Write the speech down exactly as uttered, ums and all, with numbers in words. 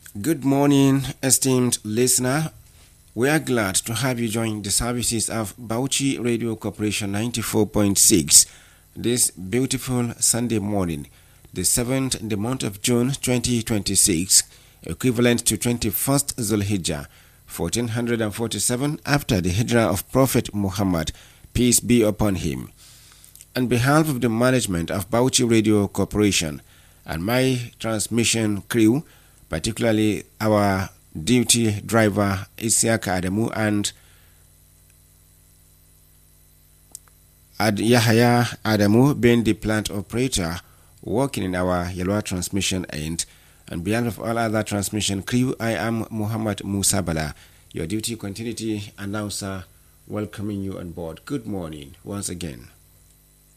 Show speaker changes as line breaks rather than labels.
Good morning, esteemed listener. We are glad to have you join the services of Bauchi Radio Corporation ninety-four point six this beautiful Sunday morning, the seventh in the month of June twenty twenty-six, equivalent to twenty-first Zulhijjah, fourteen forty-seven after the Hijrah of Prophet Muhammad, peace be upon him. On behalf of the management of Bauchi Radio Corporation and my transmission crew, particularly our duty driver Isiaka Adamu and Ad Yahya Adamu being the plant operator working in our Yellow transmission end. On behalf of all other transmission crew, I am Muhammad Musa Bala, your duty continuity announcer, welcoming you on board. Good morning once again.